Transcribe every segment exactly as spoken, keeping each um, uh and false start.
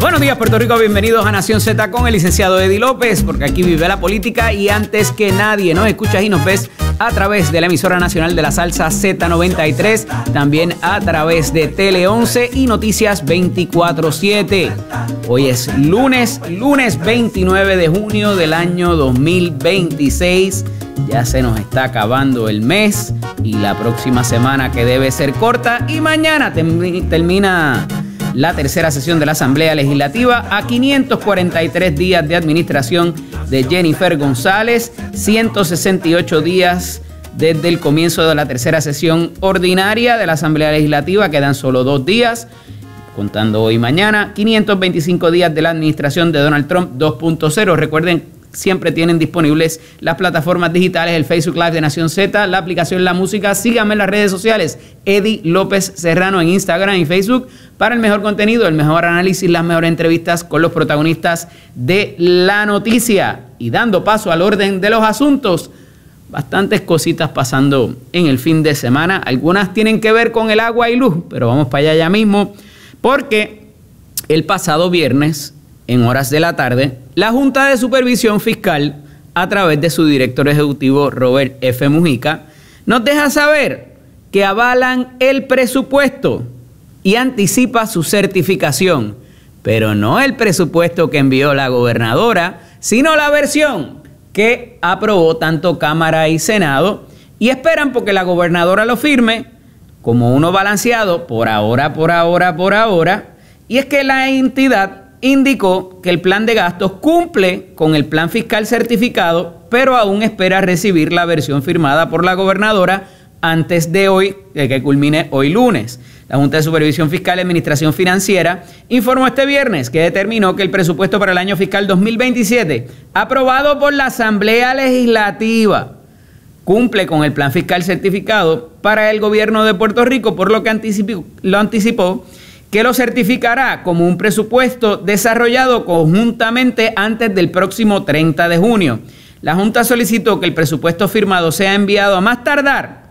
Buenos días, Puerto Rico. Bienvenidos a Nación Z con el licenciado Eddie López, porque aquí vive la política y antes que nadie nos escuchas y nos ves a través de la emisora nacional de la salsa Z noventa y tres, también a través de Tele once y Noticias veinticuatro siete. Hoy es lunes, lunes veintinueve de junio del año dos mil veintiséis. Ya se nos está acabando el mes y la próxima semana, que debe ser corta, y mañana tem- termina la tercera sesión de la Asamblea Legislativa a quinientos cuarenta y tres días de administración de Jennifer González, ciento sesenta y ocho días desde el comienzo de la tercera sesión ordinaria de la Asamblea Legislativa, quedan solo dos días, contando hoy y mañana, quinientos veinticinco días de la administración de Donald Trump dos punto cero. Recuerden, siempre tienen disponibles las plataformas digitales, el Facebook Live de Nación Z, la aplicación La Música. Síganme en las redes sociales, Eddie López Serrano en Instagram y Facebook, para el mejor contenido, el mejor análisis, las mejores entrevistas con los protagonistas de la noticia. Y dando paso al orden de los asuntos, bastantes cositas pasando en el fin de semana. Algunas tienen que ver con el agua y luz, pero vamos para allá ya mismo, porque el pasado viernes, en horas de la tarde, la Junta de Supervisión Fiscal, a través de su director ejecutivo Robert F. Mujica, nos deja saber que avalan el presupuesto y anticipa su certificación, pero no el presupuesto que envió la gobernadora, sino la versión que aprobó tanto Cámara y Senado, y esperan porque la gobernadora lo firme como uno balanceado por ahora, por ahora, por ahora, y es que la entidad indicó que el plan de gastos cumple con el plan fiscal certificado, pero aún espera recibir la versión firmada por la gobernadora antes de hoy, de que culmine hoy lunes. La Junta de Supervisión Fiscal y Administración Financiera informó este viernes que determinó que el presupuesto para el año fiscal dos mil veintisiete, aprobado por la Asamblea Legislativa, cumple con el plan fiscal certificado para el gobierno de Puerto Rico, por lo que anticipó, lo anticipó que lo certificará como un presupuesto desarrollado conjuntamente antes del próximo treinta de junio. La Junta solicitó que el presupuesto firmado sea enviado a más tardar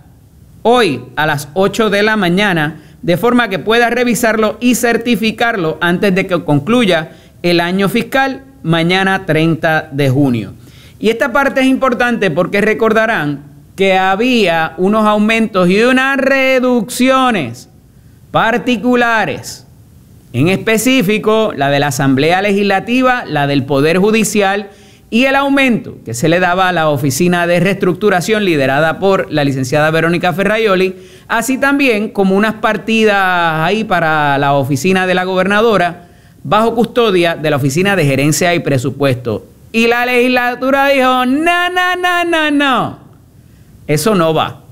hoy a las ocho de la mañana, de forma que pueda revisarlo y certificarlo antes de que concluya el año fiscal mañana treinta de junio. Y esta parte es importante porque recordarán que había unos aumentos y unas reducciones particulares, en específico la de la Asamblea Legislativa, la del Poder Judicial y el aumento que se le daba a la Oficina de Reestructuración liderada por la licenciada Verónica Ferraioli, así también como unas partidas ahí para la oficina de la gobernadora bajo custodia de la Oficina de Gerencia y Presupuesto. Y la legislatura dijo, no, no, no, no, no, eso no va,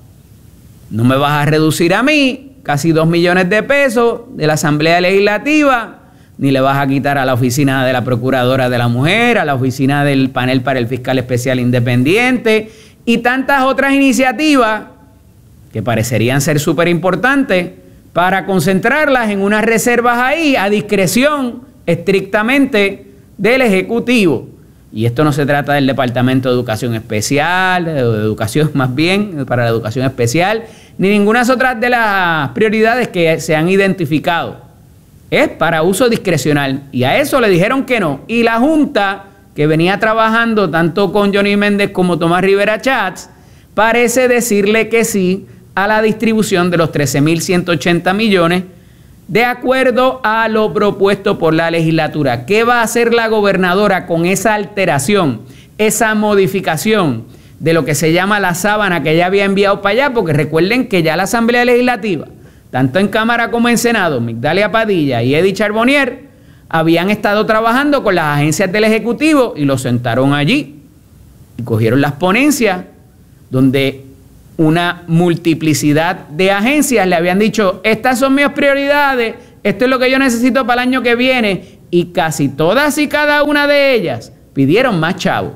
no me vas a reducir a mí casi dos millones de pesos de la Asamblea Legislativa, ni le vas a quitar a la oficina de la Procuradora de la Mujer, a la oficina del panel para el Fiscal Especial Independiente y tantas otras iniciativas que parecerían ser súper importantes para concentrarlas en unas reservas ahí a discreción estrictamente del Ejecutivo. Y esto no se trata del Departamento de Educación Especial, de Educación más bien, para la Educación Especial, ni ninguna otra de las prioridades que se han identificado. Es para uso discrecional. Y a eso le dijeron que no. Y la Junta, que venía trabajando tanto con Johnny Méndez como Tomás Rivera Chats, parece decirle que sí a la distribución de los trece mil ciento ochenta millones de acuerdo a lo propuesto por la legislatura. ¿Qué va a hacer la gobernadora con esa alteración, esa modificación de lo que se llama la sábana que ella había enviado para allá? Porque recuerden que ya la Asamblea Legislativa, tanto en Cámara como en Senado, Migdalia Padilla y Eddie Charbonnier, habían estado trabajando con las agencias del Ejecutivo y los sentaron allí y cogieron las ponencias donde una multiplicidad de agencias le habían dicho, estas son mis prioridades, esto es lo que yo necesito para el año que viene, y casi todas y cada una de ellas pidieron más chavo.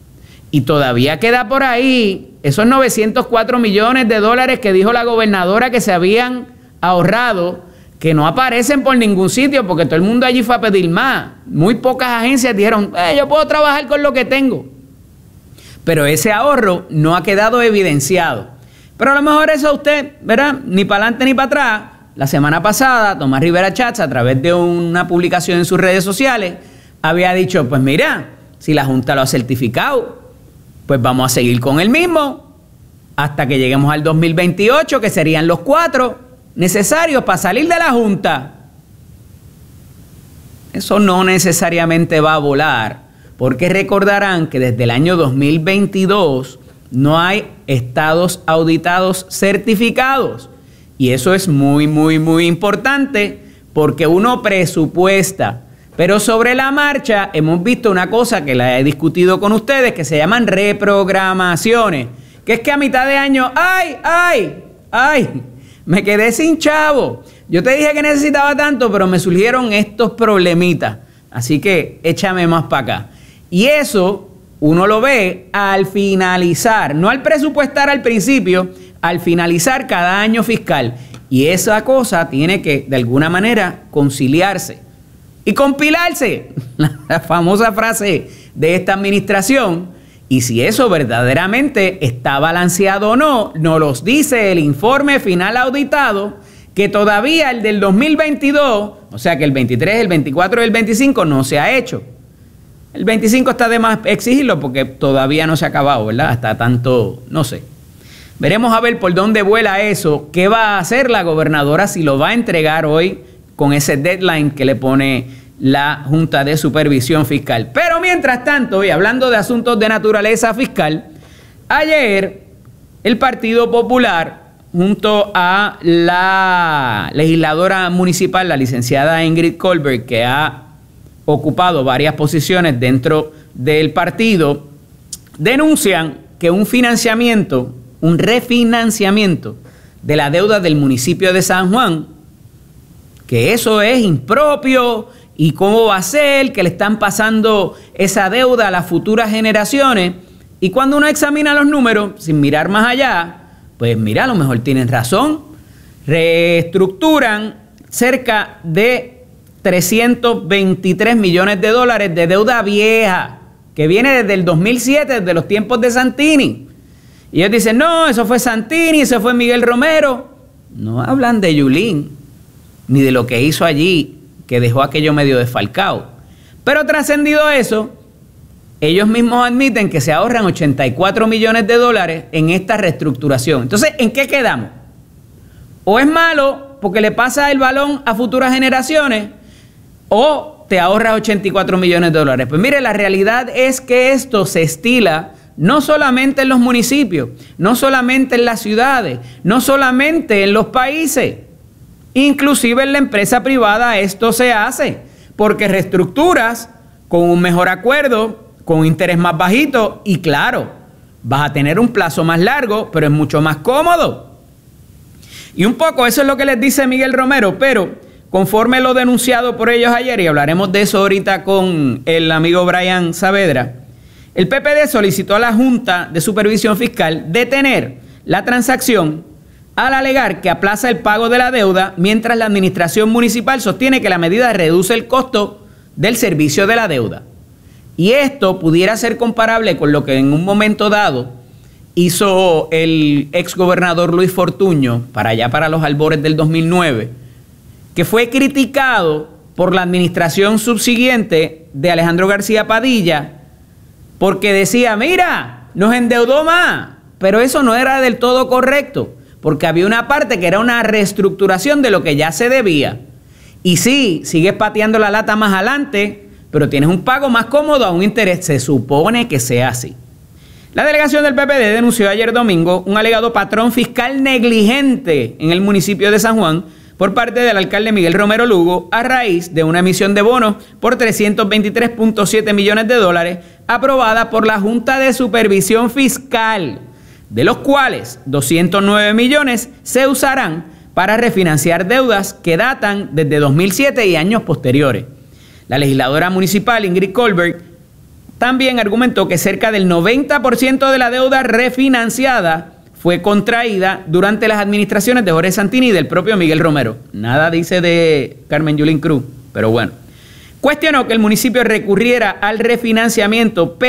Y todavía queda por ahí esos novecientos cuatro millones de dólares que dijo la gobernadora que se habían ahorrado, que no aparecen por ningún sitio porque todo el mundo allí fue a pedir más. Muy pocas agencias dijeron, eh, yo puedo trabajar con lo que tengo. Pero ese ahorro no ha quedado evidenciado. Pero a lo mejor eso a usted, ¿verdad? Ni para adelante ni para atrás, la semana pasada, Tomás Rivera Chats, a través de una publicación en sus redes sociales, había dicho, pues mira, si la Junta lo ha certificado, pues vamos a seguir con el mismo hasta que lleguemos al dos mil veintiocho, que serían los cuatro necesarios para salir de la Junta. Eso no necesariamente va a volar, porque recordarán que desde el año dos mil veintidós no hay estados auditados certificados. Y eso es muy, muy, muy importante, porque uno presupuesta. Pero sobre la marcha hemos visto una cosa que la he discutido con ustedes, que se llaman reprogramaciones. Que es que a mitad de año, ¡ay, ay, ay! Me quedé sin chavo. Yo te dije que necesitaba tanto, pero me surgieron estos problemitas. Así que échame más para acá. Y eso uno lo ve al finalizar, no al presupuestar al principio, al finalizar cada año fiscal. Y esa cosa tiene que, de alguna manera, conciliarse y compilarse, la famosa frase de esta administración. Y si eso verdaderamente está balanceado o no, nos los dice el informe final auditado, que todavía el del dos mil veintidós, o sea que el veintitrés, el veinticuatro y el veinticinco no se ha hecho. El veinticinco está de más exigirlo porque todavía no se ha acabado, ¿verdad? Hasta tanto, no sé. Veremos a ver por dónde vuela eso, qué va a hacer la gobernadora, si lo va a entregar hoy con ese deadline que le pone la Junta de Supervisión Fiscal. Pero mientras tanto, y hablando de asuntos de naturaleza fiscal, ayer el Partido Popular, junto a la legisladora municipal, la licenciada Ingrid Colbert, que ha ocupado varias posiciones dentro del partido, denuncian que un financiamiento, un refinanciamiento de la deuda del municipio de San Juan, que eso es impropio y cómo va a ser, que le están pasando esa deuda a las futuras generaciones. Y cuando uno examina los números, sin mirar más allá, pues mira, a lo mejor tienen razón. Reestructuran cerca de trescientos veintitrés millones de dólares de deuda vieja, que viene desde el dos mil siete, desde los tiempos de Santini. Y ellos dicen, no, eso fue Santini, eso fue Miguel Romero. No hablan de Yulín, ni de lo que hizo allí, que dejó aquello medio desfalcado. Pero trascendido eso, ellos mismos admiten que se ahorran ochenta y cuatro millones de dólares en esta reestructuración. Entonces, ¿en qué quedamos? O es malo porque le pasa el balón a futuras generaciones, o te ahorras ochenta y cuatro millones de dólares. Pues mire, la realidad es que esto se estila no solamente en los municipios, no solamente en las ciudades, no solamente en los países. Inclusive en la empresa privada esto se hace, porque reestructuras con un mejor acuerdo, con un interés más bajito y claro, vas a tener un plazo más largo, pero es mucho más cómodo. Y un poco eso es lo que les dice Miguel Romero, pero conforme lo denunciado por ellos ayer, y hablaremos de eso ahorita con el amigo Brian Saavedra, el P P D solicitó a la Junta de Supervisión Fiscal detener la transacción al alegar que aplaza el pago de la deuda mientras la administración municipal sostiene que la medida reduce el costo del servicio de la deuda. Y esto pudiera ser comparable con lo que en un momento dado hizo el exgobernador Luis Fortuño para allá para los albores del dos mil nueve, que fue criticado por la administración subsiguiente de Alejandro García Padilla porque decía, mira, nos endeudó más, pero eso no era del todo correcto, porque había una parte que era una reestructuración de lo que ya se debía. Y sí, sigues pateando la lata más adelante, pero tienes un pago más cómodo a un interés. Se supone que sea así. La delegación del P P D denunció ayer domingo un alegado patrón fiscal negligente en el municipio de San Juan por parte del alcalde Miguel Romero Lugo a raíz de una emisión de bonos por trescientos veintitrés punto siete millones de dólares aprobada por la Junta de Supervisión Fiscal, de los cuales doscientos nueve millones se usarán para refinanciar deudas que datan desde dos mil siete y años posteriores. La legisladora municipal Ingrid Colbert también argumentó que cerca del noventa por ciento de la deuda refinanciada fue contraída durante las administraciones de Jorge Santini y del propio Miguel Romero. Nada dice de Carmen Yulín Cruz, pero bueno. Cuestionó que el municipio recurriera al refinanciamiento,